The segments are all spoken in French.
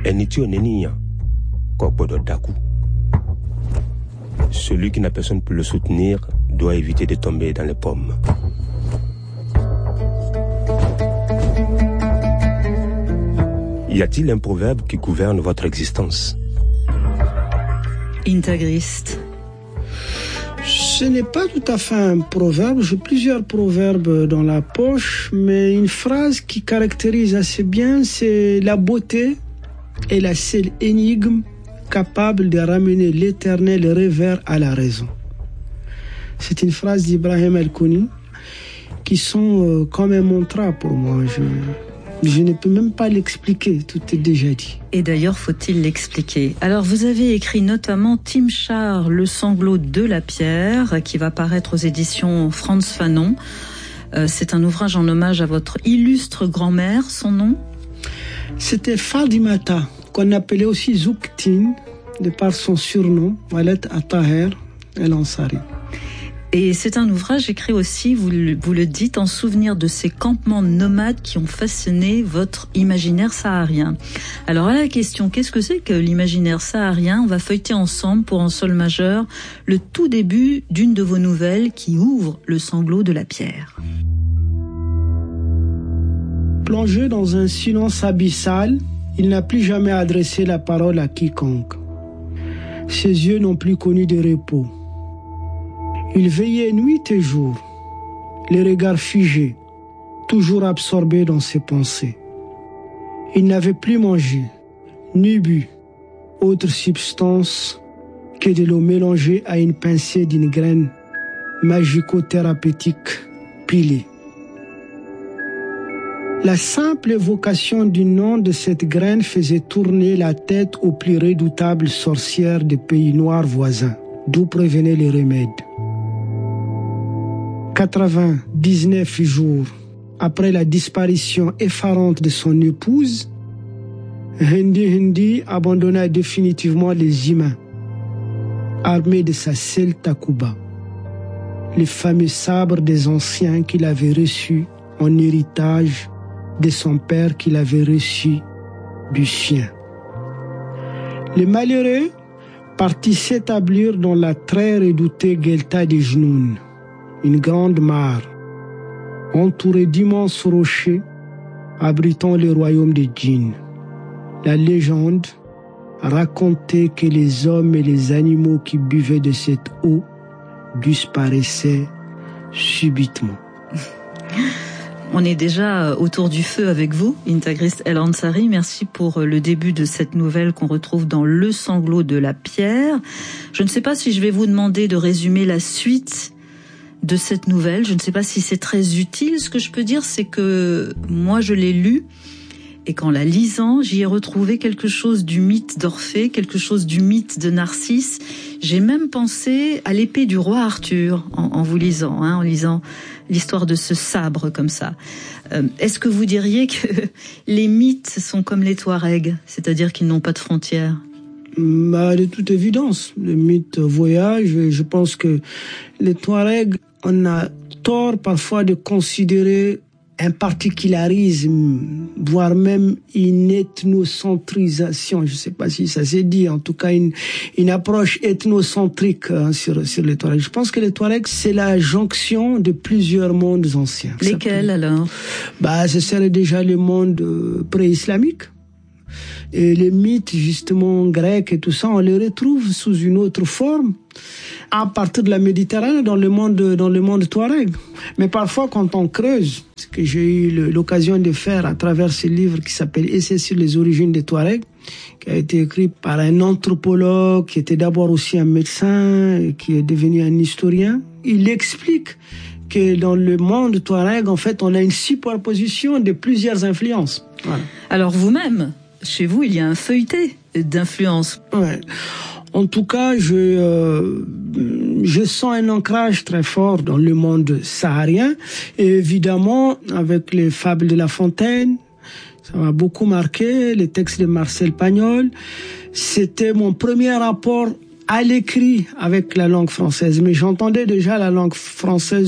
Celui qui n'a personne pour le soutenir doit éviter de tomber dans les pommes. Y a-t-il un proverbe qui gouverne votre existence? Intégriste. Ce n'est pas tout à fait un proverbe. J'ai plusieurs proverbes dans la poche, mais une phrase qui caractérise assez bien, c'est la beauté est la seule énigme capable de ramener l'éternel revers à la raison. C'est une phrase d'Ibrahim El-Kouni qui sont comme un mantra pour moi. Je ne peux même pas l'expliquer, tout est déjà dit. Et d'ailleurs, faut-il l'expliquer? Alors, vous avez écrit notamment Timișoara, le sanglot de la pierre, qui va paraître aux éditions Frantz Fanon. C'est un ouvrage en hommage à votre illustre grand-mère, son nom? C'était Fadimata, qu'on appelait aussi Zouktin, de par son surnom, Walet Ataher El Ansari. Et c'est un ouvrage écrit aussi, vous le dites, en souvenir de ces campements nomades qui ont façonné votre imaginaire saharien. Alors à la question, qu'est-ce que c'est que l'imaginaire saharien? On va feuilleter ensemble pour un sol majeur le tout début d'une de vos nouvelles qui ouvre le sanglot de la pierre. Plongé dans un silence abyssal, il n'a plus jamais adressé la parole à quiconque. Ses yeux n'ont plus connu de repos. Il veillait nuit et jour, les regards figés, toujours absorbé dans ses pensées. Il n'avait plus mangé, ni bu, autre substance que de l'eau mélangée à une pincée d'une graine magico-thérapeutique pilée. La simple évocation du nom de cette graine faisait tourner la tête aux plus redoutables sorcières des pays noirs voisins, d'où provenaient les remèdes. 99 jours après la disparition effarante de son épouse, Hindi abandonna définitivement les humains, armé de sa seule takuba, les fameux sabres des anciens qu'il avait reçus en héritage de son père qu'il avait reçu du sien. Les malheureux partis s'établir dans la très redoutée Guelta de Jnoun, une grande mare, entourée d'immenses rochers abritant le royaume de Djinn. La légende racontait que les hommes et les animaux qui buvaient de cette eau disparaissaient subitement. On est déjà autour du feu avec vous, Intégriste El Ansari. Merci pour le début de cette nouvelle qu'on retrouve dans Le sanglot de la pierre. Je ne sais pas si je vais vous demander de résumer la suite de cette nouvelle. Je ne sais pas si c'est très utile. Ce que je peux dire, c'est que moi, je l'ai lu. Et qu'en la lisant, j'y ai retrouvé quelque chose du mythe d'Orphée, quelque chose du mythe de Narcisse. J'ai même pensé à l'épée du roi Arthur en vous lisant, en lisant l'histoire de ce sabre comme ça. Est-ce que vous diriez que les mythes sont comme les Touaregs, c'est-à-dire qu'ils n'ont pas de frontières? De toute évidence, le mythe voyage. Je pense que les Touaregs, on a tort parfois de considérer un particularisme, voire même une ethnocentrisation, je ne sais pas si ça s'est dit, en tout cas une approche ethnocentrique sur les Touaregs. Je pense que les Touaregs, c'est la jonction de plusieurs mondes anciens. Lesquels alors? Ce serait déjà le monde pré-islamique. Et les mythes, justement, grecs et tout ça, on les retrouve sous une autre forme, à partir de la Méditerranée, dans le monde Touareg. Mais parfois, quand on creuse, ce que j'ai eu l'occasion de faire à travers ce livre qui s'appelle Essai sur les origines des Touaregs, qui a été écrit par un anthropologue, qui était d'abord aussi un médecin, et qui est devenu un historien, il explique que dans le monde Touareg, en fait, on a une superposition de plusieurs influences. Voilà. Alors vous-même, chez vous, il y a un feuilleté d'influence. Ouais. En tout cas, je sens un ancrage très fort dans le monde saharien. Et évidemment, avec les fables de La Fontaine, ça m'a beaucoup marqué, les textes de Marcel Pagnol. C'était mon premier rapport à l'écrit avec la langue française. Mais j'entendais déjà la langue française au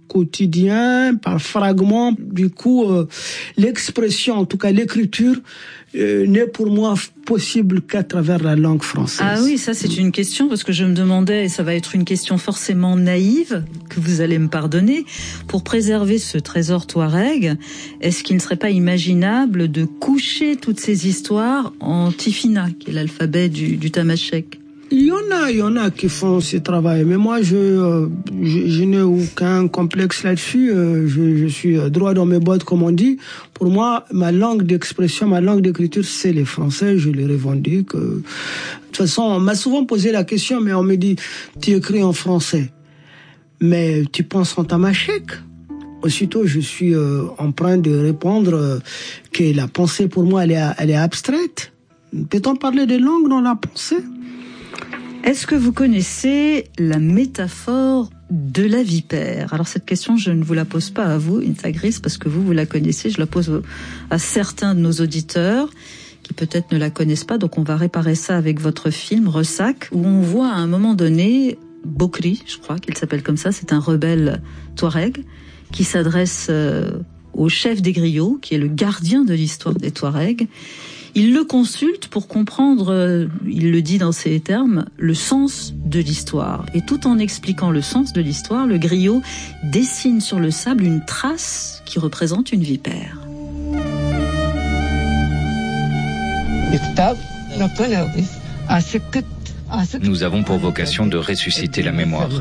quotidien, par fragments. Du coup, l'expression, en tout cas l'écriture, n'est pour moi possible qu'à travers la langue française. Ah oui, ça c'est une question, parce que je me demandais, et ça va être une question forcément naïve, que vous allez me pardonner, pour préserver ce trésor touareg, est-ce qu'il ne serait pas imaginable de coucher toutes ces histoires en tifina, qui est l'alphabet du tamashek? Il y en a qui font ce travail, mais moi je n'ai aucun complexe là-dessus. Je suis droit dans mes bottes, comme on dit. Pour moi, ma langue d'expression, ma langue d'écriture, c'est les Français. Je les revendique. De toute façon, on m'a souvent posé la question, mais on me dit, tu écris en français, mais tu penses en tamashek? Aussitôt, je suis en train de répondre que la pensée, pour moi, elle est abstraite. Peut-on parler de langue dans la pensée? Est-ce que vous connaissez la métaphore de la vipère? Alors cette question, je ne vous la pose pas à vous, Intagris, parce que vous la connaissez. Je la pose à certains de nos auditeurs qui peut-être ne la connaissent pas. Donc on va réparer ça avec votre film Ressac, où on voit à un moment donné Bokri, je crois qu'il s'appelle comme ça. C'est un rebelle touareg qui s'adresse au chef des griots, qui est le gardien de l'histoire des Touaregs. Il le consulte pour comprendre, il le dit dans ces termes, le sens de l'histoire. Et tout en expliquant le sens de l'histoire, le griot dessine sur le sable une trace qui représente une vipère. Nous avons pour vocation de ressusciter la mémoire.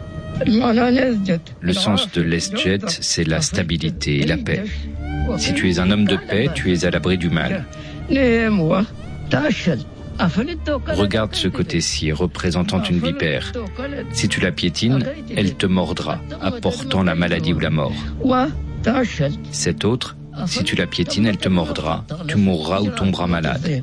Le sens de l'esjet, c'est la stabilité et la paix. Si tu es un homme de paix, tu es à l'abri du mal. Regarde ce côté-ci, représentant une vipère. Si tu la piétines, elle te mordra, apportant la maladie ou la mort. Cette autre, si tu la piétines, elle te mordra, tu mourras ou tomberas malade.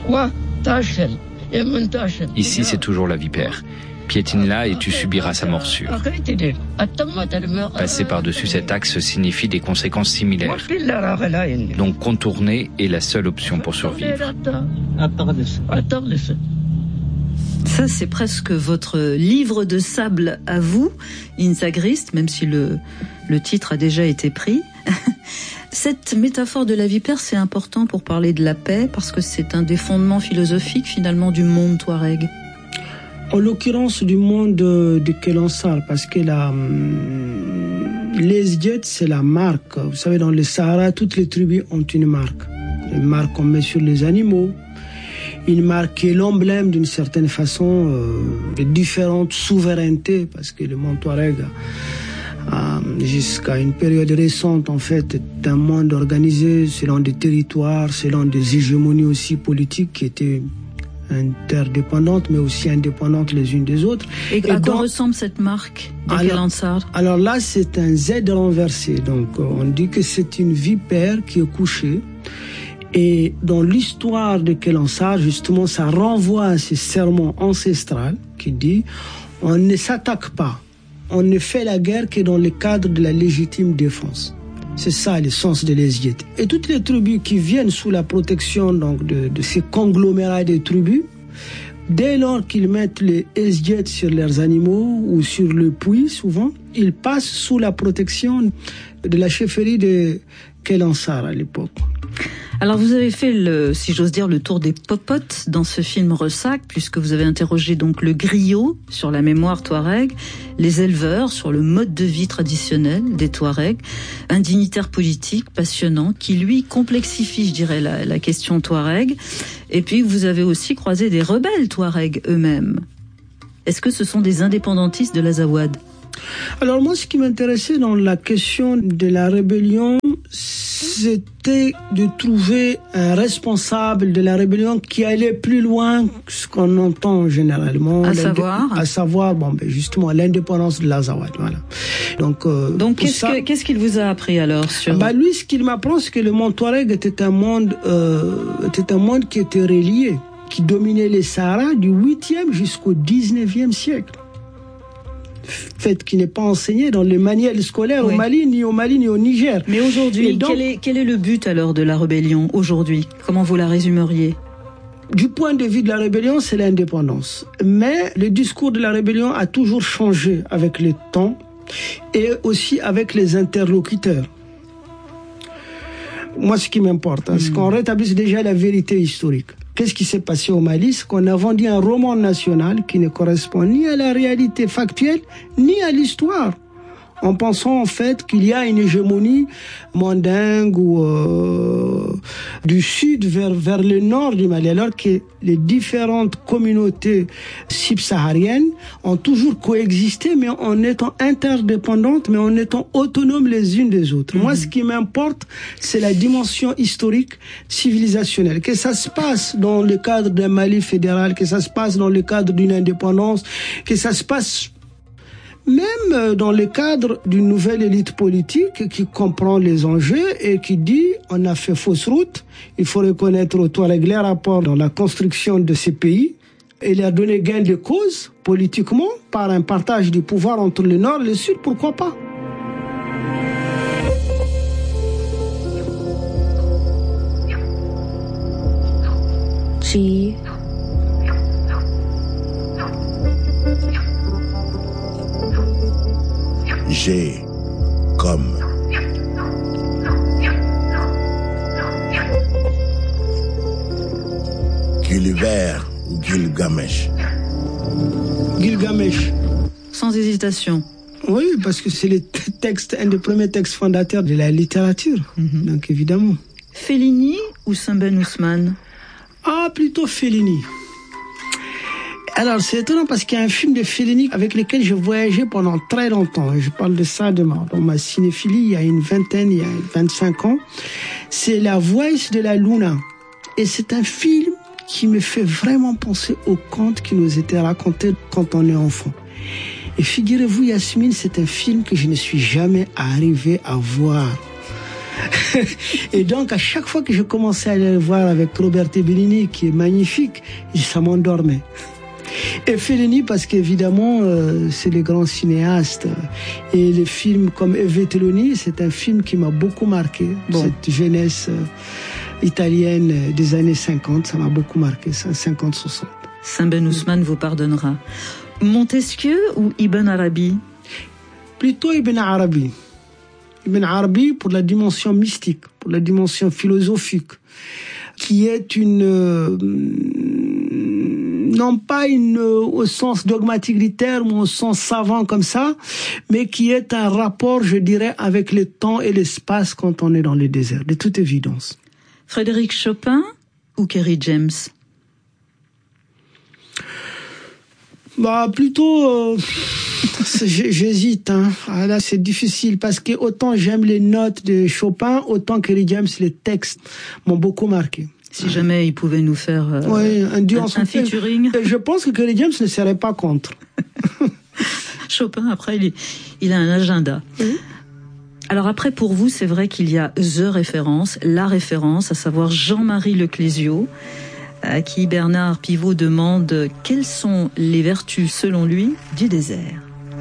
Ici, c'est toujours la vipère. Piétine-la et tu subiras sa morsure. Passer par-dessus cet axe signifie des conséquences similaires. Donc contourner est la seule option pour survivre. Ça, c'est presque votre livre de sable à vous, Intagris, même si le titre a déjà été pris. Cette métaphore de la vipère, c'est important pour parler de la paix, parce que c'est un des fondements philosophiques, finalement, du monde touareg. En l'occurrence du monde de Kélansar, parce que l'esjet, c'est la marque. Vous savez, dans le Sahara, toutes les tribus ont une marque. Une marque qu'on met sur les animaux. Une marque qui est l'emblème, d'une certaine façon, de différentes souverainetés, parce que le monde touareg, jusqu'à une période récente, en fait, est un monde organisé selon des territoires, selon des hégémonies aussi politiques qui étaient interdépendantes, mais aussi indépendantes les unes des autres. Et à quoi ressemble cette marque de Kélansar? Alors là, c'est un Z renversé. Donc, on dit que c'est une vipère qui est couchée. Et dans l'histoire de Kélansar, justement, ça renvoie à ce serment ancestral qui dit « On ne s'attaque pas, on ne fait la guerre que dans le cadre de la légitime défense ». C'est ça le sens de l'esjet. Et toutes les tribus qui viennent sous la protection donc de ces conglomérats de tribus, dès lors qu'ils mettent les esjet sur leurs animaux ou sur le puits, souvent, ils passent sous la protection de la chefferie de Kélansar à l'époque. Alors vous avez fait, si j'ose dire, le tour des popotes dans ce film Ressac, puisque vous avez interrogé donc le griot sur la mémoire touareg, les éleveurs sur le mode de vie traditionnel des Touaregs, un dignitaire politique passionnant qui lui complexifie, je dirais, la question touareg. Et puis vous avez aussi croisé des rebelles touaregs eux-mêmes. Est-ce que ce sont des indépendantistes de l'Azawad? Alors moi, ce qui m'intéressait dans la question de la rébellion, c'était de trouver un responsable de la rébellion qui allait plus loin que ce qu'on entend généralement. À savoir, justement, l'indépendance de l'Azawad. Voilà. Donc qu'est-ce qu'il vous a appris alors sur... Lui, ce qu'il m'apprend, c'est que le monde touareg était un monde qui était relié, qui dominait les Sahara du 8e jusqu'au 19e siècle. Fait qui n'est pas enseigné dans les manuels scolaires au Mali, ni au Niger. Mais aujourd'hui, quel est le but alors de la rébellion aujourd'hui? Comment vous la résumeriez? Du point de vue de la rébellion, c'est l'indépendance. Mais le discours de la rébellion a toujours changé avec le temps. et aussi avec les interlocuteurs. Moi, ce qui m'importe, c'est qu'on rétablisse déjà la vérité historique. Qu'est-ce qui s'est passé au Mali? C'est qu'on a vendu un roman national qui ne correspond ni à la réalité factuelle, ni à l'histoire, en pensant en fait qu'il y a une hégémonie mandingue ou du sud vers le nord du Mali, alors que les différentes communautés subsahariennes ont toujours coexisté, mais en étant interdépendantes, mais en étant autonomes les unes des autres. Moi, ce qui m'importe, c'est la dimension historique civilisationnelle. Que ça se passe dans le cadre d'un Mali fédéral, que ça se passe dans le cadre d'une indépendance, que ça se passe même dans le cadre d'une nouvelle élite politique qui comprend les enjeux et qui dit on a fait fausse route, il faut reconnaître aux Touaregs les rapports dans la construction de ces pays et leur donner gain de cause politiquement par un partage du pouvoir entre le Nord et le Sud, pourquoi pas? G. G comme Gulliver ou Gilgamesh. Gilgamesh. Sans hésitation. Oui, parce que c'est le texte, un des premiers textes fondateurs de la littérature. Donc évidemment. Fellini ou Saint Ben Ousmane? Ah, plutôt Fellini. Alors, c'est étonnant parce qu'il y a un film de Fellini avec lequel je voyageais pendant très longtemps. Je parle de ça dans ma cinéphilie il y a une 25 ans. C'est La Voice de la Luna. Et c'est un film qui me fait vraiment penser aux contes qui nous étaient racontés quand on est enfant. Et figurez-vous, Yasmine, c'est un film que je ne suis jamais arrivé à voir. Et donc, à chaque fois que je commençais à aller le voir avec Roberto Benigni, qui est magnifique, ça m'endormait. Et Fellini parce qu'évidemment c'est le grand cinéaste et les films comme Evetelloni, c'est un film qui m'a beaucoup marqué. Cette jeunesse italienne des années 50, ça m'a beaucoup marqué, 50-60. Saint Ben Ousmane vous pardonnera. Montesquieu ou Ibn Arabi? Plutôt Ibn Arabi. Ibn Arabi pour la dimension mystique, pour la dimension philosophique, qui est non pas au sens dogmatique du terme ou au sens savant comme ça, mais qui est un rapport, je dirais, avec le temps et l'espace quand on est dans le désert, de toute évidence. Frédéric Chopin ou Kerry James? Plutôt, j'hésite. Là, c'est difficile parce que autant j'aime les notes de Chopin, autant Kerry James, les textes m'ont beaucoup marqué. Si jamais il pouvait nous faire un featuring. Je pense que Kerry James ne serait pas contre. Chopin, après, il a un agenda. Alors après, pour vous, c'est vrai qu'il y a la référence, à savoir Jean-Marie Leclésio, à qui Bernard Pivot demande quelles sont les vertus, selon lui, du désert.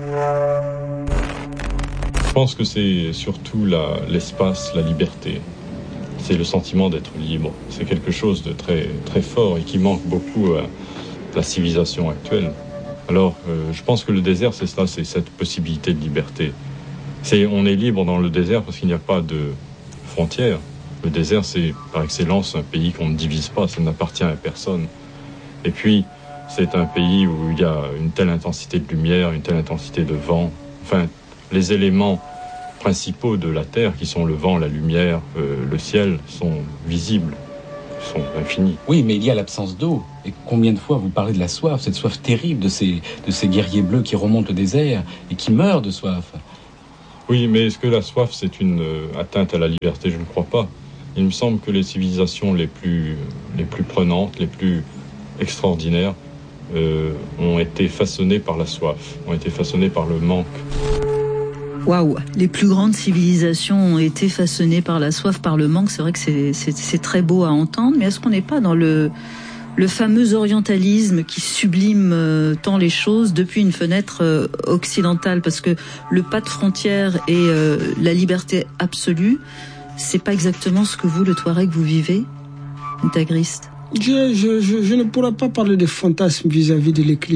Je pense que c'est surtout l'espace, la liberté. C'est le sentiment d'être libre. C'est quelque chose de très, très fort et qui manque beaucoup à la civilisation actuelle. Alors, je pense que le désert, c'est ça, c'est cette possibilité de liberté. On est libre dans le désert parce qu'il n'y a pas de frontières. Le désert, c'est par excellence un pays qu'on ne divise pas, ça n'appartient à personne. Et puis, c'est un pays où il y a une telle intensité de lumière, une telle intensité de vent. Enfin, les éléments principaux de la Terre, qui sont le vent, la lumière, le ciel, sont visibles, sont infinis. Oui, mais il y a l'absence d'eau. Et combien de fois vous parlez de la soif, cette soif terrible de ces guerriers bleus qui remontent le désert et qui meurent de soif? Oui, mais est-ce que la soif, c'est une atteinte à la liberté? Je ne crois pas. Il me semble que les civilisations les plus prenantes, les plus extraordinaires, ont été façonnées par la soif, ont été façonnées par le manque. Waouh, les plus grandes civilisations ont été façonnées par la soif, par le manque. C'est vrai que c'est très beau à entendre, mais est-ce qu'on n'est pas dans le fameux orientalisme qui sublime tant les choses depuis une fenêtre occidentale? Parce que le pas de frontières et la liberté absolue, c'est pas exactement ce que vous, le Touareg, vous vivez, intégriste? Je ne pourrais pas parler de fantasme vis-à-vis de l'Ecclésiou.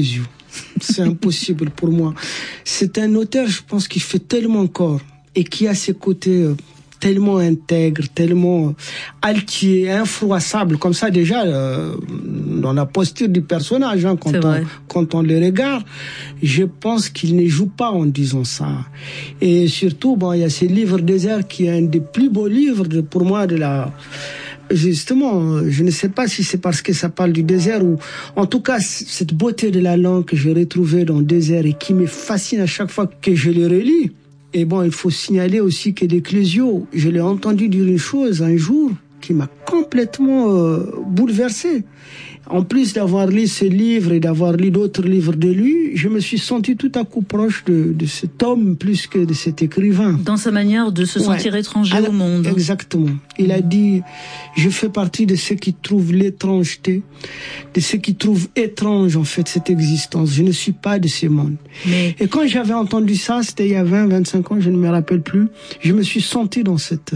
C'est impossible pour moi. C'est un auteur, je pense, qui fait tellement corps et qui a ses côtés tellement intègres, tellement altiers, infroissables, comme ça déjà, dans la posture du personnage, hein, quand on le regarde, je pense qu'il ne joue pas en disant ça. Et surtout, bon, il y a ce livre Désert qui est un des plus beaux livres pour moi de la... Justement, je ne sais pas si c'est parce que ça parle du désert ou, en tout cas, cette beauté de la langue que j'ai retrouvée dans le désert et qui me fascine à chaque fois que je le relis. Et bon, il faut signaler aussi que de Clésio, je l'ai entendu dire une chose un jour qui m'a complètement bouleversé. En plus d'avoir lu ce livre et d'avoir lu d'autres livres de lui, je me suis senti tout à coup proche de cet homme plus que de cet écrivain. Dans sa manière de se sentir étranger au monde. Exactement. Il a dit, je fais partie de ceux qui trouvent l'étrangeté, de ceux qui trouvent étrange en fait cette existence. Je ne suis pas de ces mondes. Et quand j'avais entendu ça, c'était il y a 20-25 ans, je ne me rappelle plus, je me suis senti dans cette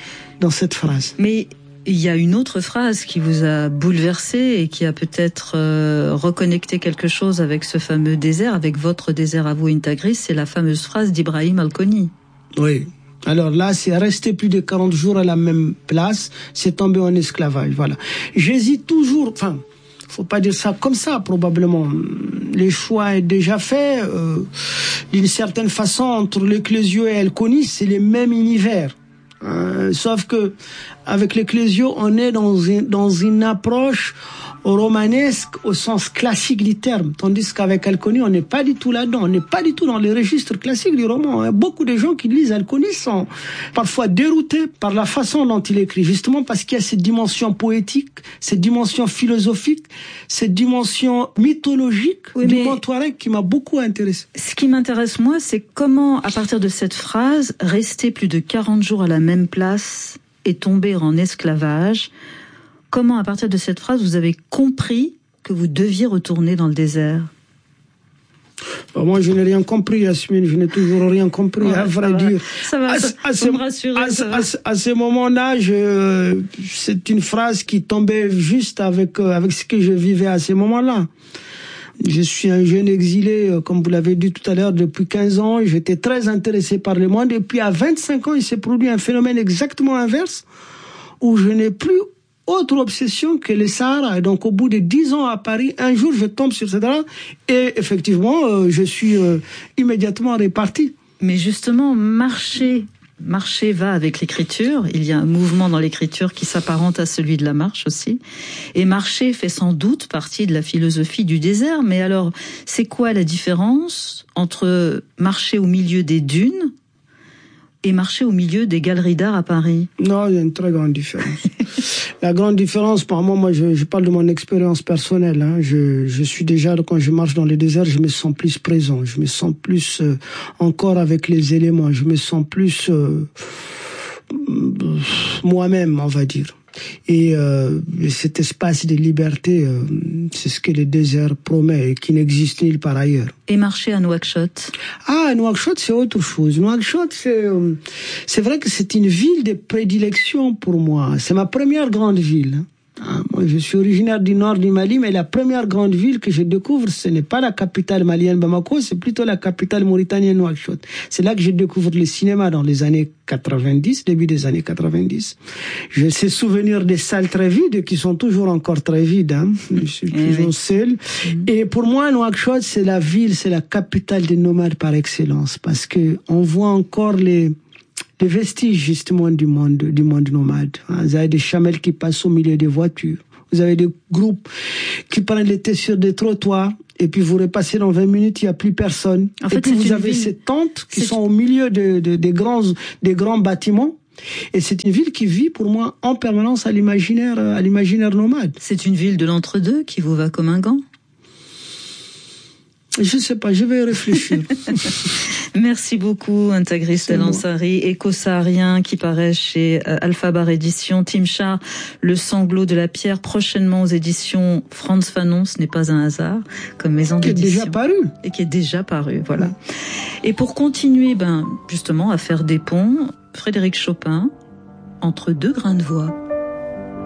phrase. Mais il y a une autre phrase qui vous a bouleversé et qui a peut-être reconnecté quelque chose avec ce fameux désert, avec votre désert à vous, Intagris, c'est la fameuse phrase d'Ibrahim Al-Koni. Oui. Alors là, c'est resté plus de 40 jours à la même place, c'est tombé en esclavage, voilà. J'hésite toujours, enfin, faut pas dire ça comme ça, probablement. Le choix est déjà fait, d'une certaine façon, entre le Clésio et Al-Koni, c'est le même univers. Sauf que avec les Clésio, on est dans une approche romanesque au sens classique du terme, tandis qu'avec Al-Koni, on n'est pas du tout là-dedans, on n'est pas du tout dans les registres classiques du roman. Beaucoup de gens qui lisent Al-Koni sont parfois déroutés par la façon dont il écrit, justement parce qu'il y a cette dimension poétique, cette dimension philosophique, cette dimension mythologique du monde touareg qui m'a beaucoup intéressé. Ce qui m'intéresse, moi, c'est comment, à partir de cette phrase, rester plus de 40 jours à la même place et tomber en esclavage. Comment, à partir de cette phrase, vous avez compris que vous deviez retourner dans le désert? Moi, je n'ai rien compris, Yasmine. Je n'ai toujours rien compris, à vrai dire. Ça va, me rassurer. À ce moment-là, c'est une phrase qui tombait juste avec ce que je vivais à ce moment-là. Je suis un jeune exilé, comme vous l'avez dit tout à l'heure, depuis 15 ans. J'étais très intéressé par le monde. Et puis, à 25 ans, il s'est produit un phénomène exactement inverse, où je n'ai plus autre obsession que le Sahara. Et donc, au bout de 10 ans à Paris, un jour, je tombe sur cette drame et effectivement, je suis immédiatement reparti. Mais justement, marcher va avec l'écriture. Il y a un mouvement dans l'écriture qui s'apparente à celui de la marche aussi. Et marcher fait sans doute partie de la philosophie du désert. Mais alors, c'est quoi la différence entre marcher au milieu des dunes et marcher au milieu des galeries d'art à Paris? Non, il y a une très grande différence. La grande différence, par moi, je parle de mon expérience personnelle. Hein. Je suis déjà, quand je marche dans le désert, je me sens plus présent. Je me sens plus encore avec les éléments. Je me sens plus moi-même, on va dire. Et cet espace de liberté, c'est ce que le désert promet et qui n'existe nulle part ailleurs. Et marcher à Nouakchott? Ah, Nouakchott, c'est autre chose. Nouakchott, c'est vrai que c'est une ville de prédilection pour moi. C'est ma première grande ville. Moi, je suis originaire du nord du Mali, mais la première grande ville que je découvre, ce n'est pas la capitale malienne Bamako, c'est plutôt la capitale mauritanienne Nouakchott. C'est là que je découvre le cinéma dans les années 90, début des années 90. J'ai ces souvenirs des salles très vides, qui sont toujours encore très vides, hein. Je suis toujours seul. Et pour moi, Nouakchott, c'est la ville, c'est la capitale des nomades par excellence, parce que on voit encore les vestiges justement du monde nomade. Vous avez des chamelles qui passent au milieu des voitures. Vous avez des groupes qui prennent l'été sur des trottoirs et puis vous repassez dans 20 minutes, il n'y a plus personne. En fait, et puis vous avez ces tentes qui sont au milieu des grands bâtiments. Et c'est une ville qui vit pour moi en permanence à l'imaginaire nomade. C'est une ville de l'entre-deux qui vous va comme un gant? Je sais pas, je vais réfléchir. Merci beaucoup, Intagris El Ansari, éco-saharien qui paraît chez Alphabar Éditions. Timchar, Le sanglot de la pierre, prochainement aux éditions Frantz Fanon. Ce n'est pas un hasard, comme maison d'édition. Qui est déjà paru. Et qui est déjà paru, voilà. Ouais. Et pour continuer, justement, à faire des ponts, Frédéric Chopin, Entre deux grains de voix.